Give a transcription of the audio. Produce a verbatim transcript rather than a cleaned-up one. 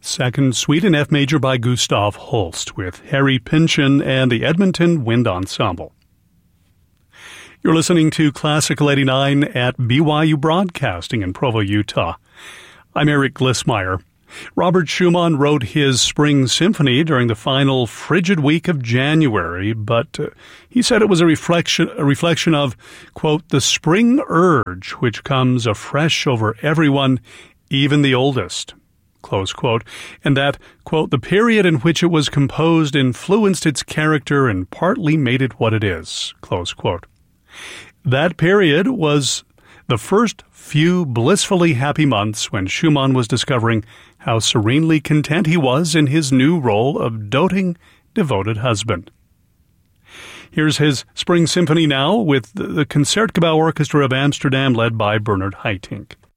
Second Suite in F major by Gustav Holst with Harry Pynchon and the Edmonton Wind Ensemble. You're listening to Classical eighty-nine at B Y U Broadcasting in Provo, Utah. I'm Eric Glissmeyer. Robert Schumann wrote his Spring Symphony during the final frigid week of January, but uh, he said it was a reflection, a reflection of, quote, the spring urge which comes afresh over everyone, even the oldest, close quote, and that, quote, the period in which it was composed influenced its character and partly made it what it is, close quote. That period was the first few blissfully happy months when Schumann was discovering how serenely content he was in his new role of doting, devoted husband. Here's his Spring Symphony now with the Concertgebouw Orchestra of Amsterdam led by Bernard Haitink.